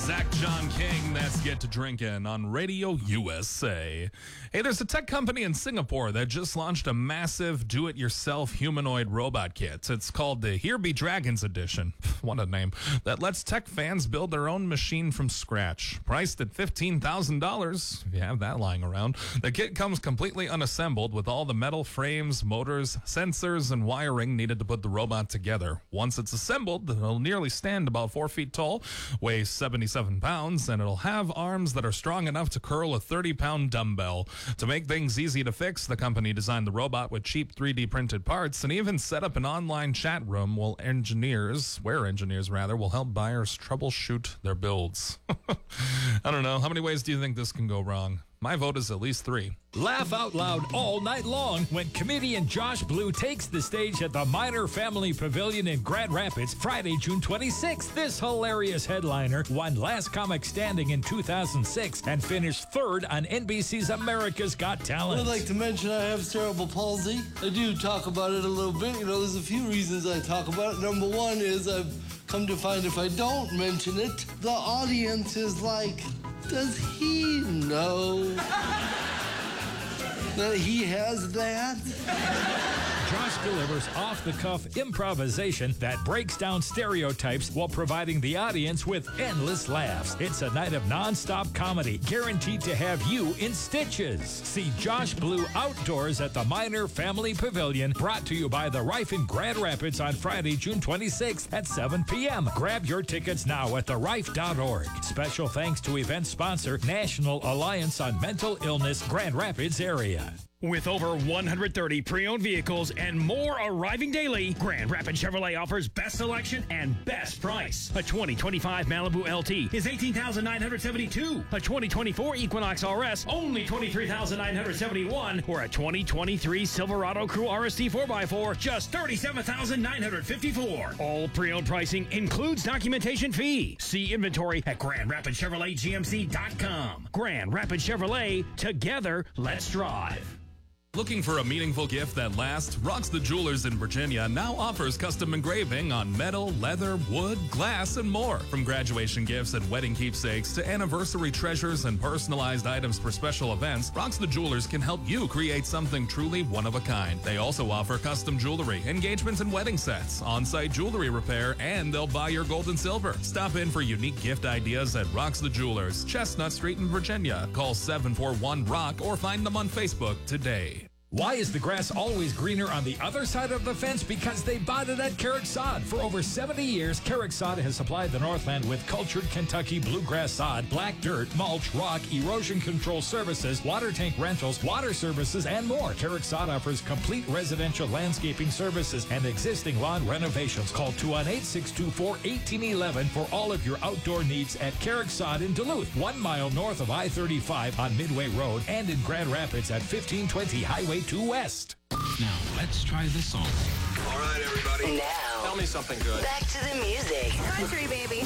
Zach John King, that's Get to Drinkin' on Radio USA. Hey, there's a tech company in Singapore that just launched a massive do-it-yourself humanoid robot kit. It's called the Here Be Dragons Edition. What a name. That lets tech fans build their own machine from scratch. Priced at $15,000, if you have that lying around. The kit comes completely unassembled with all the metal frames, motors, sensors, and wiring needed to put the robot together. Once it's assembled, it'll nearly stand about 4 feet tall, weigh 77 pounds, and it'll have arms that are strong enough to curl a 30-pound dumbbell. To make things easy to fix, the company designed the robot with cheap 3D printed parts and even set up an online chat room where engineers will help buyers troubleshoot their builds. I don't know. How many ways do you think this can go wrong? My vote is at least 3. Laugh out loud all night long when comedian Josh Blue takes the stage at the Miner Family Pavilion in Grand Rapids Friday, June 26th. This hilarious headliner won Last Comic Standing in 2006 and finished third on NBC's America's Got Talent. I'd like to mention I have cerebral palsy. I do talk about it a little bit. You know, there's a few reasons I talk about it. Number one is I've come to find if I don't mention it, the audience is like, does he know that he has that? Josh delivers off-the-cuff improvisation that breaks down stereotypes while providing the audience with endless laughs. It's a night of non-stop comedy, guaranteed to have you in stitches. See Josh Blue outdoors at the Miner Family Pavilion, brought to you by the Rife in Grand Rapids on Friday, June 26th at 7 p.m. Grab your tickets now at therife.org. Special thanks to event sponsor National Alliance on Mental Illness, Grand Rapids area. With over 130 pre-owned vehicles and more arriving daily, Grand Rapids Chevrolet offers best selection and best price. A 2025 Malibu LT is $18,972. A 2024 Equinox RS, only $23,971. Or a 2023 Silverado Crew RST 4x4, just $37,954. All pre-owned pricing includes documentation fee. See inventory at GrandRapidsChevroletGMC.com. Grand Rapids Chevrolet, together, let's drive. Looking for a meaningful gift that lasts? Rocks the Jewelers in Virginia now offers custom engraving on metal, leather, wood, glass, and more. From graduation gifts and wedding keepsakes to anniversary treasures and personalized items for special events, Rocks the Jewelers can help you create something truly one of a kind. They also offer custom jewelry, engagements and wedding sets, on-site jewelry repair, and they'll buy your gold and silver. Stop in for unique gift ideas at Rocks the Jewelers, Chestnut Street in Virginia. Call 741-ROCK or find them on Facebook today. Why is the grass always greener on the other side of the fence? Because they bought it at Carrick Sod. For over 70 years, Carrick Sod has supplied the Northland with cultured Kentucky bluegrass sod, black dirt, mulch, rock, erosion control services, water tank rentals, water services, and more. Carrick Sod offers complete residential landscaping services and existing lawn renovations. Call 218-624-1811 for all of your outdoor needs at Carrick Sod in Duluth, 1 mile north of I-35 on Midway Road, and in Grand Rapids at 1520 Highway 2 West. Now, let's try this song. All right, everybody. Now, tell me something good. back to the music. Country, baby.